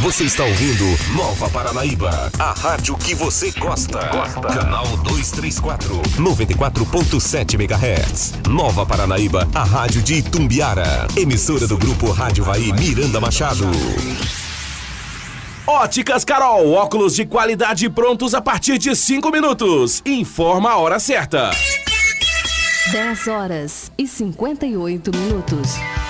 Você está ouvindo Nova Paranaíba, a rádio que você gosta. Canal 234, 94.7 MHz. Nova Paranaíba, a rádio de Itumbiara. Emissora do Grupo Rádio Vai Miranda Machado. Óticas Carol, óculos de qualidade prontos a partir de 5 minutos. Informa a hora certa. 10 horas e 58 minutos.